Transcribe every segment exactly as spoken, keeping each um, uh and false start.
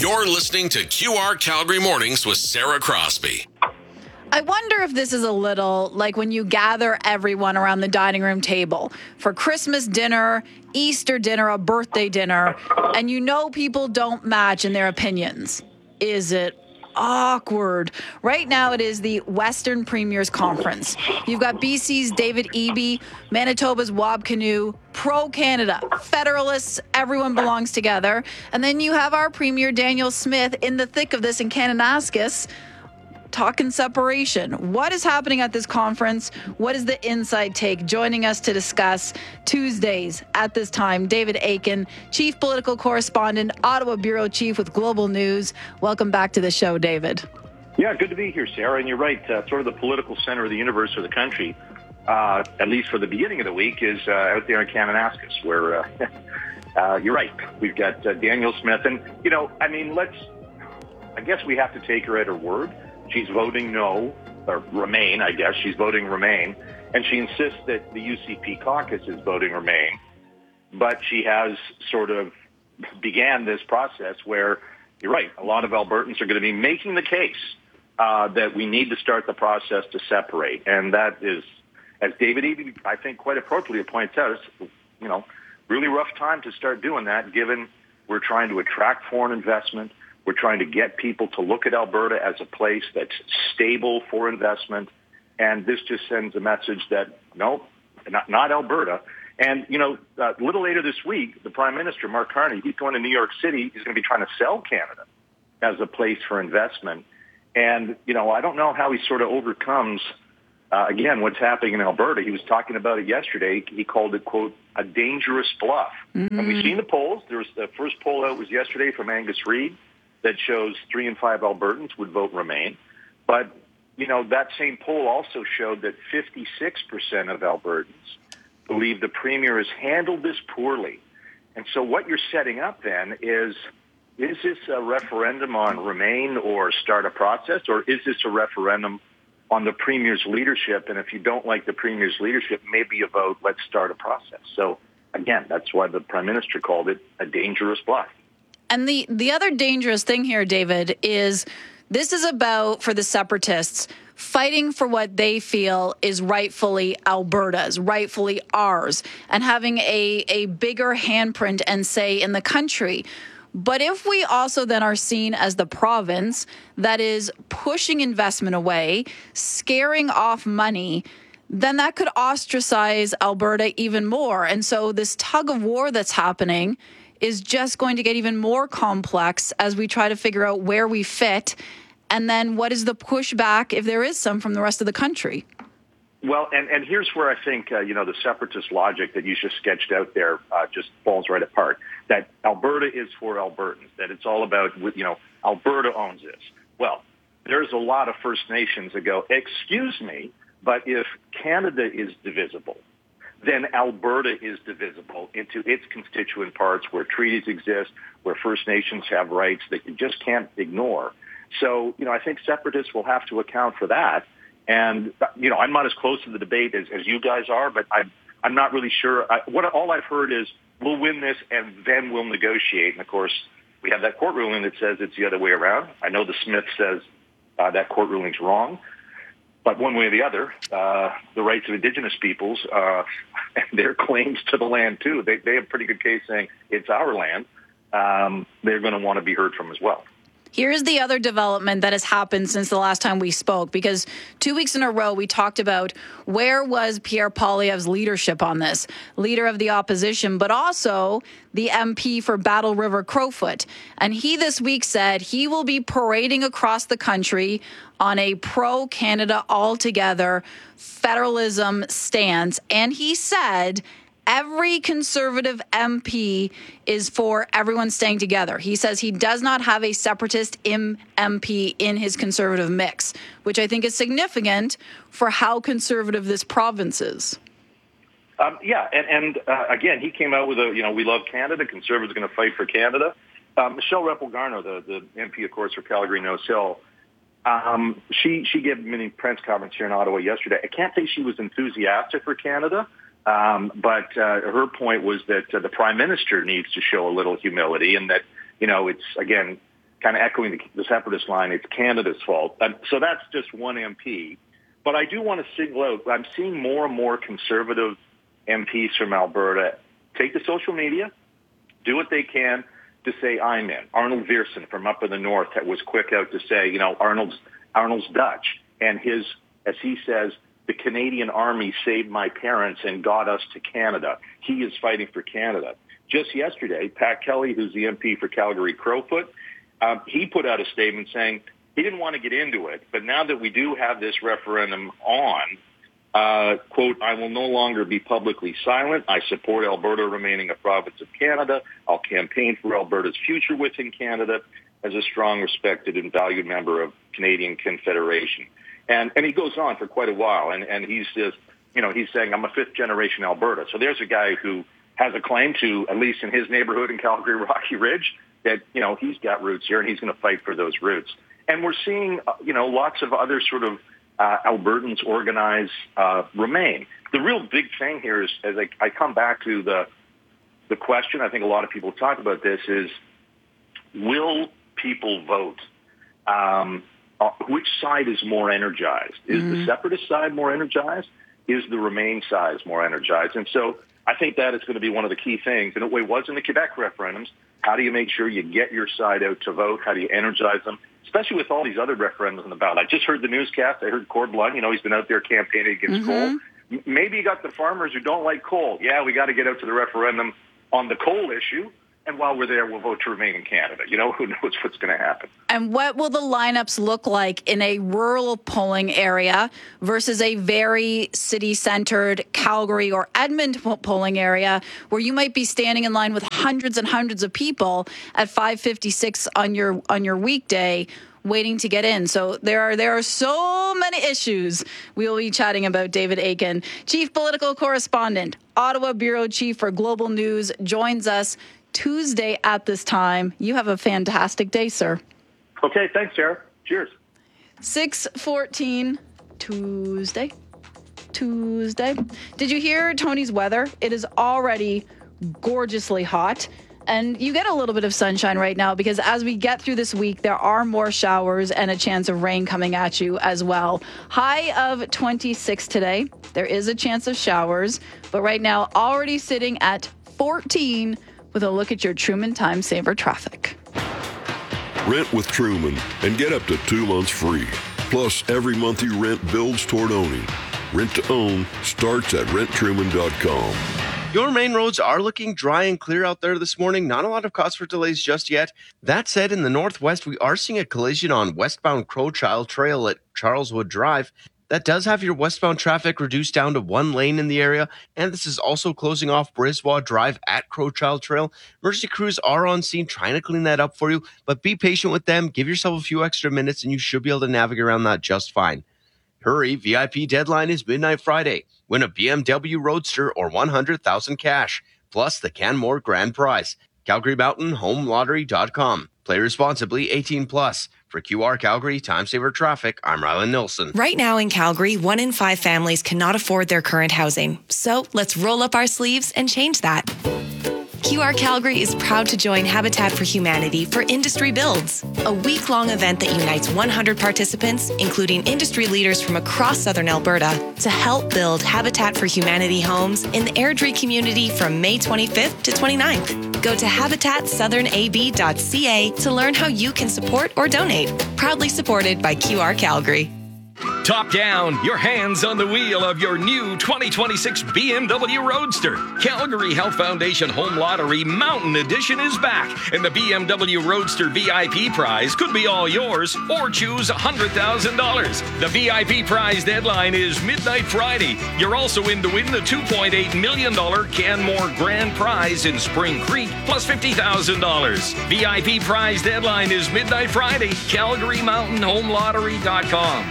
You're listening to Q R Calgary Mornings with Sarah Crosby. I wonder if this is a little like when you gather everyone around the dining room table for Christmas dinner, Easter dinner, a birthday dinner, and you know people don't match in their opinions. Is it awkward? Right now it is the Western Premiers Conference. You've got B C's David Eby, Manitoba's Wab Kinew, pro-Canada, Federalists, everyone belongs together. And then you have our Premier Danielle Smith in the thick of this in Kananaskis, talking separation. What is happening at this conference? What is the inside take? Joining us to discuss Tuesdays at this time, David Akin, Chief Political Correspondent, Ottawa Bureau Chief with Global News. Welcome back to the show, David. Yeah, good to be here, Sarah. And you're right, uh, sort of the political center of the universe or the country, uh, at least for the beginning of the week, is uh, out there in Kananaskis, where uh, uh, you're right. We've got uh, Danielle Smith. And, you know, I mean, let's, I guess we have to take her at her word. She's voting no, or remain, I guess. She's voting remain. And she insists that the U C P caucus is voting remain. But she has sort of began this process where, you're right, a lot of Albertans are going to be making the case uh, that we need to start the process to separate. And that is, as David Eby, I think, quite appropriately points out, it's, you know, really rough time to start doing that, given we're trying to attract foreign investment. We're trying to get people to look at Alberta as a place that's stable for investment. And this just sends a message that, no, not, not Alberta. And, you know, uh, a little later this week, the Prime Minister, Mark Carney, he's going to New York City. He's going to be trying to sell Canada as a place for investment. And, you know, I don't know how he sort of overcomes, uh, again, what's happening in Alberta. He was talking about it yesterday. He called it, quote, a dangerous bluff. Mm-hmm. And we've seen the polls. There was the first poll out was yesterday from Angus Reid that shows three in five Albertans would vote remain. But, you know, that same poll also showed that fifty-six percent of Albertans believe the Premier has handled this poorly. And so what you're setting up then is, is this a referendum on remain or start a process, or is this a referendum on the Premier's leadership? And if you don't like the Premier's leadership, maybe you vote, let's start a process. So, again, that's why the Prime Minister called it a dangerous bluff. And the, the other dangerous thing here, David, is this is about, for the separatists, fighting for what they feel is rightfully Alberta's, rightfully ours, and having a, a bigger handprint and say in the country. But if we also then are seen as the province that is pushing investment away, scaring off money, then that could ostracize Alberta even more. And so this tug of war that's happening is just going to get even more complex as we try to figure out where we fit, and then what is the pushback, if there is some, from the rest of the country. Well, and, and here's where I think, uh, you know, the separatist logic that you just sketched out there uh, just falls right apart, that Alberta is for Albertans, that it's all about, you know, Alberta owns this. Well, there's a lot of First Nations that go, excuse me, but if Canada is divisible, then Alberta is divisible into its constituent parts where treaties exist, where First Nations have rights that you just can't ignore. So, you know, I think separatists will have to account for that. And, you know, I'm not as close to the debate as, as you guys are, but I'm, I'm not really sure. I, what all I've heard is we'll win this and then we'll negotiate. And, of course, we have that court ruling that says it's the other way around. I know the Smith says uh, that court ruling's wrong. But one way or the other, uh, the rights of Indigenous peoples uh, and their claims to the land, too, they, they have a pretty good case saying it's our land. Um, they're going to want to be heard from as well. Here's the other development that has happened since the last time we spoke, because two weeks in a row we talked about where was Pierre Poilievre's leadership on this, leader of the opposition, but also the M P for Battle River Crowfoot. And he this week said he will be parading across the country on a pro-Canada altogether federalism stance. And he said every Conservative M P is for everyone staying together. He says he does not have a separatist M P in his Conservative mix, which I think is significant for how conservative this province is. Um, yeah, and, and uh, again, he came out with a, you know, we love Canada, Conservatives are going to fight for Canada. Uh, Michelle Repple-Garneau, the, the M P, of course, for Calgary-Nose Hill, um, she, she gave many press conferences here in Ottawa yesterday. I can't say she was enthusiastic for Canada, Um, but uh, her point was that uh, the Prime Minister needs to show a little humility, and that, you know, it's, again, kind of echoing the, the separatist line, it's Canada's fault. And so that's just one M P. But I do want to single out, I'm seeing more and more conservative M Ps from Alberta take to social media, do what they can to say, I'm in. Arnold Viersen from up in the north was quick out to say, you know, Arnold's, Arnold's Dutch. And his, as he says, the Canadian Army saved my parents and got us to Canada. He is fighting for Canada. Just yesterday, Pat Kelly, who's the M P for Calgary-Crowfoot, um, he put out a statement saying he didn't want to get into it, but now that we do have this referendum on, uh, quote, I will no longer be publicly silent. I support Alberta remaining a province of Canada. I'll campaign for Alberta's future within Canada as a strong, respected, and valued member of Canadian Confederation. And, and he goes on for quite a while, and, and he's just, you know, he's saying, I'm a fifth-generation Alberta. So there's a guy who has a claim to, at least in his neighborhood in Calgary, Rocky Ridge, that, you know, he's got roots here, and he's going to fight for those roots. And we're seeing, uh, you know, lots of other sort of uh, Albertans organize uh, Remain. The real big thing here is, as I, I come back to the the question, I think a lot of people talk about this, is will people vote? Um, uh, which side is more energized? Is mm-hmm. the separatist side more energized? Is the Remain side more energized? And so I think that is going to be one of the key things. And it was in the Quebec referendums. How do you make sure you get your side out to vote? How do you energize them? Especially with all these other referendums on the ballot. I just heard the newscast. I heard Cord Blood. You know, he's been out there campaigning against mm-hmm. coal. Maybe you got the farmers who don't like coal. Yeah, we got to get out to the referendum on the coal issue. And while we're there, we'll vote to remain in Canada. You know, who knows what's going to happen. And what will the lineups look like in a rural polling area versus a very city-centered Calgary or Edmonton polling area where you might be standing in line with hundreds and hundreds of people at five fifty-six on your on your weekday waiting to get in? So there are there are so many issues we will be chatting about. David Akin, Chief Political Correspondent, Ottawa Bureau Chief for Global News, joins us Tuesday at this time. You have a fantastic day, sir. Okay, thanks, Sarah. Cheers. six fourteen Tuesday. Tuesday. Did you hear Tony's weather? It is already gorgeously hot. And you get a little bit of sunshine right now because as we get through this week, there are more showers and a chance of rain coming at you as well. High of twenty-six today. There is a chance of showers, but right now already sitting at fourteen with a look at your Truman Time Saver traffic. Rent with Truman and get up to two months free. Plus, every month you rent builds toward owning. Rent to own starts at rent truman dot com. Your main roads are looking dry and clear out there this morning. Not a lot of cause for delays just yet. That said, in the northwest, we are seeing a collision on westbound Crowchild Trail at Charleswood Drive. That does have your westbound traffic reduced down to one lane in the area, and this is also closing off Brisbois Drive at Crowchild Trail. Emergency crews are on scene trying to clean that up for you, but be patient with them. Give yourself a few extra minutes, and you should be able to navigate around that just fine. Hurry, V I P deadline is midnight Friday. Win a B M W Roadster or one hundred thousand dollars cash, plus the Canmore Grand Prize. Calgary Mountain Home Lottery dot com. Play responsibly, eighteen plus. For Q R Calgary Time Saver Traffic, I'm Rylan Nilsson. Right now in Calgary, one in five families cannot afford their current housing. So let's roll up our sleeves and change that. Q R Calgary is proud to join Habitat for Humanity for Industry Builds, a week-long event that unites one hundred participants, including industry leaders from across southern Alberta, to help build Habitat for Humanity homes in the Airdrie community from May twenty-fifth to twenty-ninth. Go to habitat southern a b dot c a to learn how you can support or donate. Proudly supported by Q R Calgary. Top down, your hands on the wheel of your new twenty twenty-six B M W Roadster. Calgary Health Foundation Home Lottery Mountain Edition is back, and the B M W Roadster V I P prize could be all yours, or choose one hundred thousand dollars. The V I P prize deadline is midnight Friday. You're also in to win the two point eight million dollars Canmore Grand Prize in Spring Creek, plus fifty thousand dollars. V I P prize deadline is midnight Friday. Calgary Mountain Home Lottery dot com.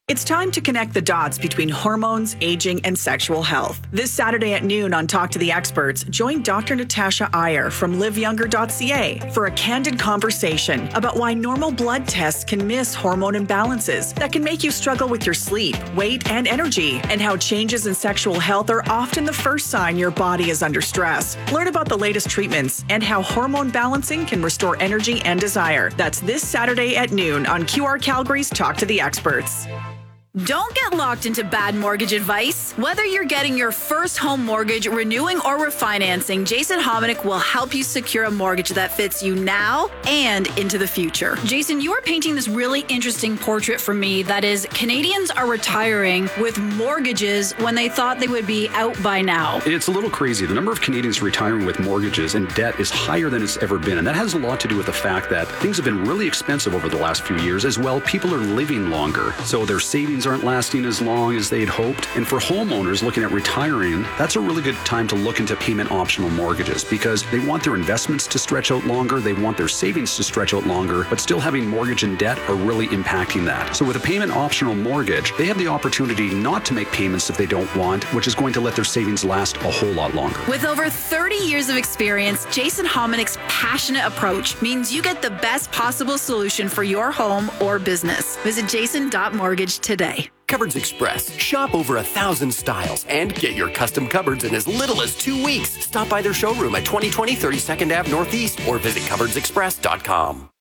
It's time to connect the dots between hormones, aging, and sexual health. This Saturday at noon on Talk to the Experts, join Doctor Natasha Iyer from live younger dot c a for a candid conversation about why normal blood tests can miss hormone imbalances that can make you struggle with your sleep, weight, and energy, and how changes in sexual health are often the first sign your body is under stress. Learn about the latest treatments and how hormone balancing can restore energy and desire. That's this Saturday at noon on Q R Calgary's Talk to the Experts. Don't get locked into bad mortgage advice. Whether you're getting your first home mortgage, renewing, or refinancing, Jason Hominick will help you secure a mortgage that fits you now and into the future. Jason, you are painting this really interesting portrait for me that is Canadians are retiring with mortgages when they thought they would be out by now. It's a little crazy. The number of Canadians retiring with mortgages and debt is higher than it's ever been. And that has a lot to do with the fact that things have been really expensive over the last few years. As well, people are living longer. So their savings aren't lasting as long as they'd hoped. And for homeowners looking at retiring, that's a really good time to look into payment optional mortgages because they want their investments to stretch out longer, they want their savings to stretch out longer, but still having mortgage and debt are really impacting that. So with a payment optional mortgage, they have the opportunity not to make payments if they don't want, which is going to let their savings last a whole lot longer. With over thirty years of experience, Jason Hominick's passionate approach means you get the best possible solution for your home or business. Visit jason dot mortgage today. Cupboards Express. Shop over a thousand styles and get your custom cupboards in as little as two weeks. Stop by their showroom at twenty twenty thirty-second Avenue Northeast or visit cupboards express dot com.